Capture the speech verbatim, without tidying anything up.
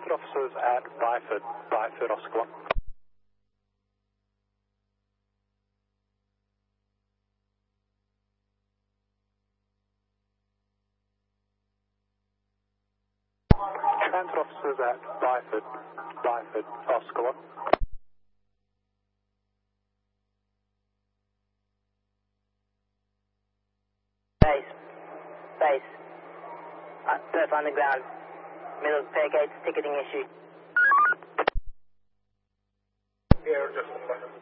Transport officers at Byford, Byford, Oscar one. Transport officers at Byford, Byford, Oscar one. Base, base, uh, Perth Underground, middle of Fairgate's ticketing issue. Yeah, just a second.